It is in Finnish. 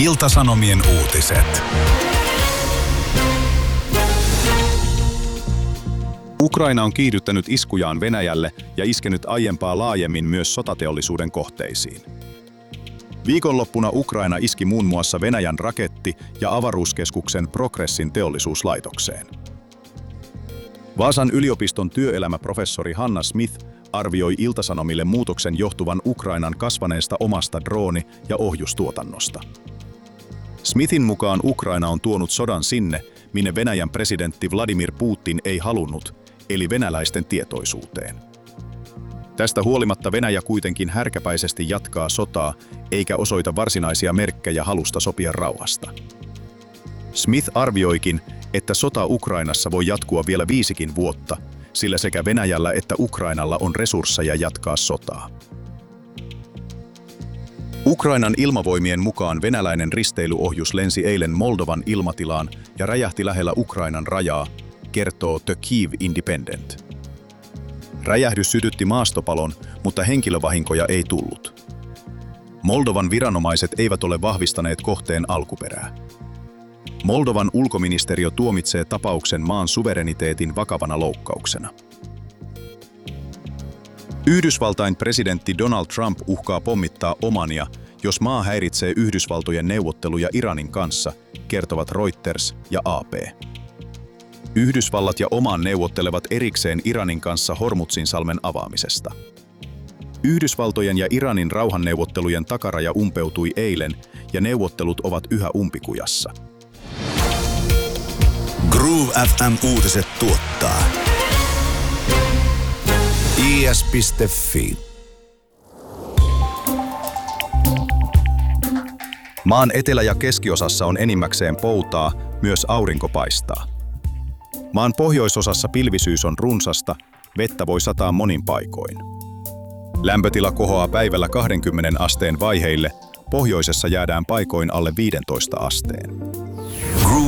Ilta-Sanomien uutiset. Ukraina on kiihdyttänyt iskujaan Venäjälle ja iskenyt aiempaa laajemmin myös sotateollisuuden kohteisiin. Viikonloppuna Ukraina iski muun muassa Venäjän raketti- ja avaruuskeskuksen Progressin teollisuuslaitokseen. Vaasan yliopiston työelämäprofessori Hanna Smith arvioi Ilta-Sanomille muutoksen johtuvan Ukrainan kasvaneesta omasta drooni- ja ohjustuotannosta. Smithin mukaan Ukraina on tuonut sodan sinne, minne Venäjän presidentti Vladimir Putin ei halunnut, eli venäläisten tietoisuuteen. Tästä huolimatta Venäjä kuitenkin härkäpäisesti jatkaa sotaa, eikä osoita varsinaisia merkkejä halusta sopia rauhasta. Smith arvioikin, että sota Ukrainassa voi jatkua vielä 5 vuotta, sillä sekä Venäjällä että Ukrainalla on resursseja jatkaa sotaa. Ukrainan ilmavoimien mukaan venäläinen risteilyohjus lensi eilen Moldovan ilmatilaan ja räjähti lähellä Ukrainan rajaa, kertoo The Kyiv Independent. Räjähdys sytytti maastopalon, mutta henkilövahinkoja ei tullut. Moldovan viranomaiset eivät ole vahvistaneet kohteen alkuperää. Moldovan ulkoministeriö tuomitsee tapauksen maan suvereniteetin vakavana loukkauksena. Yhdysvaltain presidentti Donald Trump uhkaa pommittaa Omania, jos maa häiritsee Yhdysvaltojen neuvotteluja Iranin kanssa, kertovat Reuters ja AP. Yhdysvallat ja Oman neuvottelevat erikseen Iranin kanssa Hormuzin-salmen avaamisesta. Yhdysvaltojen ja Iranin rauhanneuvottelujen takaraja umpeutui eilen ja neuvottelut ovat yhä umpikujassa. Groove FM uutiset tuottaa is.fi. Maan etelä- ja keskiosassa on enimmäkseen poutaa, myös aurinko paistaa. Maan pohjoisosassa pilvisyys on runsasta, vettä voi sataa monin paikoin. Lämpötila kohoaa päivällä 20 asteen vaiheille, pohjoisessa jäädään paikoin alle 15 asteen.